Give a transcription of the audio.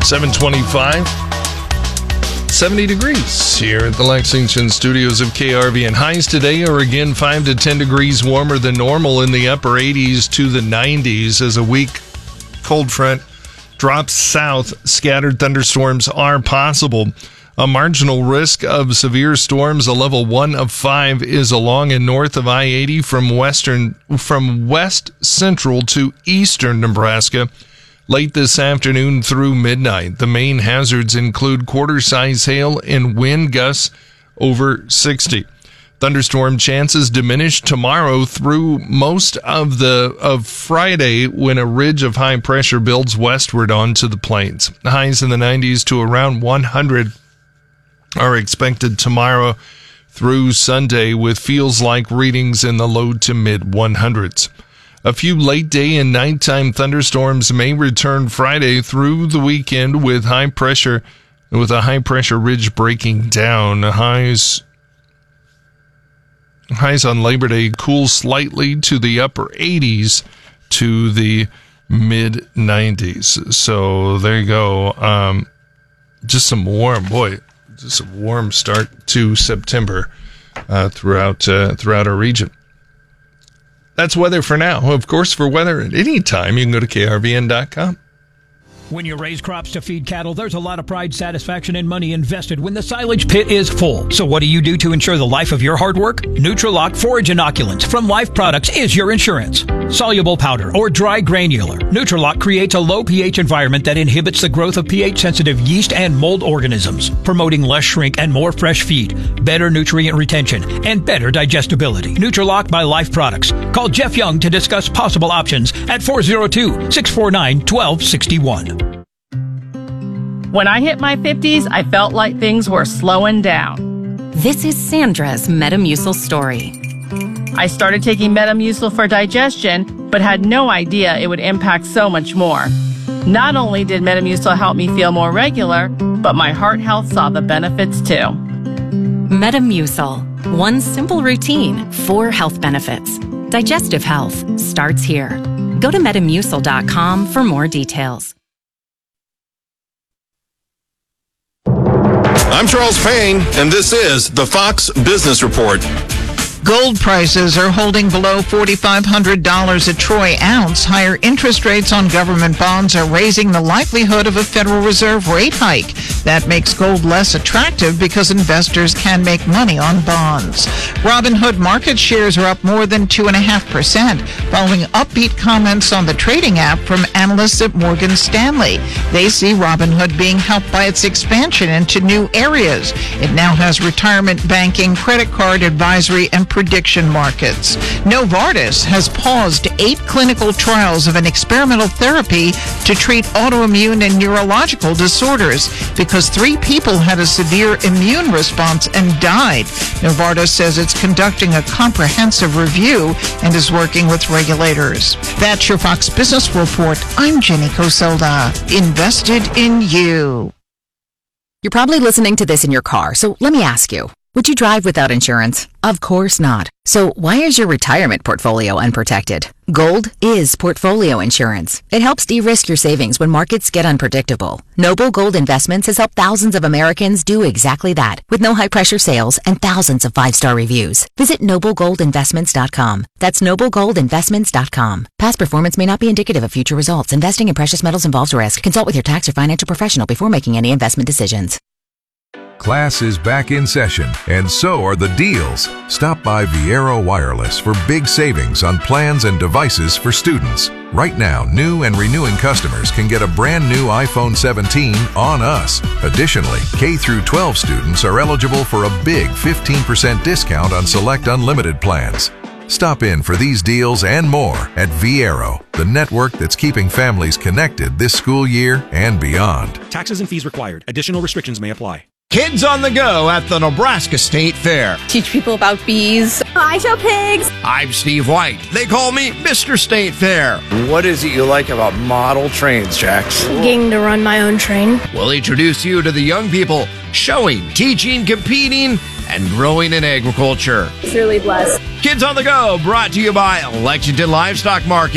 725. 70 degrees here at the Lexington studios of KRV, and highs today are again 5 to 10 degrees warmer than normal, in the upper 80s to the 90s as a weak cold front drops south. Scattered thunderstorms are possible. A marginal risk of severe storms, a level 1 of 5, is along and north of I-80 from west central to eastern Nebraska late this afternoon through midnight. The main hazards include quarter-size hail and wind gusts over 60. Thunderstorm chances diminish tomorrow through most of Friday when a ridge of high pressure builds westward onto the plains. Highs in the 90s to around 100 are expected tomorrow through Sunday, with feels-like readings in the low to mid 100s. A few late day and nighttime thunderstorms may return Friday through the weekend with a high pressure ridge breaking down. Highs on Labor Day cool slightly to the upper 80s to the mid 90s. So there you go. Just some warm start to September throughout our region. That's weather for now. Of course, for weather at any time, you can go to krvn.com. When you raise crops to feed cattle, there's a lot of pride, satisfaction, and money invested when the silage pit is full. So what do you do to ensure the life of your hard work? Nutrilock Forage Inoculants from Life Products is your insurance. Soluble powder or dry granular, Nutrilock creates a low pH environment that inhibits the growth of pH-sensitive yeast and mold organisms, promoting less shrink and more fresh feed, better nutrient retention, and better digestibility. Nutrilock by Life Products. Call Jeff Young to discuss possible options at 402-649-1261. When I hit my 50s, I felt like things were slowing down. This is Sandra's Metamucil story. I started taking Metamucil for digestion, but had no idea it would impact so much more. Not only did Metamucil help me feel more regular, but my heart health saw the benefits too. Metamucil. One simple routine, 4 health benefits. Digestive health starts here. Go to Metamucil.com for more details. I'm Charles Payne, and this is the Fox Business Report. Gold prices are holding below $4,500 a troy ounce. Higher interest rates on government bonds are raising the likelihood of a Federal Reserve rate hike. That makes gold less attractive because investors can make money on bonds. Robinhood market shares are up more than 2.5%, following upbeat comments on the trading app from analysts at Morgan Stanley. They see Robinhood being helped by its expansion into new areas. It now has retirement banking, credit card advisory, and prediction markets. Novartis has paused 8 clinical trials of an experimental therapy to treat autoimmune and neurological disorders because 3 people had a severe immune response and died. Novartis says it's conducting a comprehensive review and is working with regulators. That's your Fox Business Report. I'm Jenny Coselda. Invested in you. You're probably listening to this in your car, so let me ask you. Would you drive without insurance? Of course not. So why is your retirement portfolio unprotected? Gold is portfolio insurance. It helps de-risk your savings when markets get unpredictable. Noble Gold Investments has helped thousands of Americans do exactly that, with no high-pressure sales and thousands of 5-star reviews. Visit NobleGoldInvestments.com. That's NobleGoldInvestments.com. Past performance may not be indicative of future results. Investing in precious metals involves risk. Consult with your tax or financial professional before making any investment decisions. Class is back in session, and so are the deals. Stop by Viero Wireless for big savings on plans and devices for students. Right now, new and renewing customers can get a brand new iPhone 17 on us. Additionally, K-12 students are eligible for a big 15% discount on select unlimited plans. Stop in for these deals and more at Viero, the network that's keeping families connected this school year and beyond. Taxes and fees required. Additional restrictions may apply. Kids on the Go at the Nebraska State Fair. Teach people about bees. I show pigs. I'm Steve White. They call me Mr. State Fair. What is it you like about model trains, Jax? Getting to run my own train. We'll introduce you to the young people showing, teaching, competing, and growing in agriculture. It's really blessed. Kids on the Go, brought to you by Lexington Livestock Market.